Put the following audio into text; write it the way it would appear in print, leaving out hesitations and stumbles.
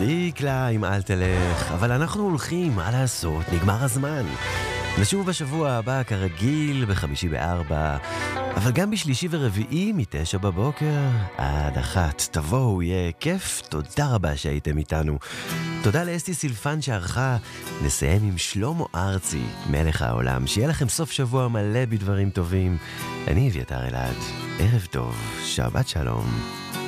דיקלה אם אל תלך, אבל אנחנו הולכים, מה לעשות, נגמר הזמן. נשוב בשבוע הבא כרגיל בחמישי ב4, אבל גם בשלישי ורביעי מ9 בבוקר עד 1. תבואו, יהיה כיף. תודה רבה שהייתם איתנו. תודה לאסתי סילפן שערכה. נסיים עם שלמה ארצי, מלך העולם. שיהיה לכם סוף שבוע מלא בדברים טובים. אני אביתר אלעד, ערב טוב, שבת שלום.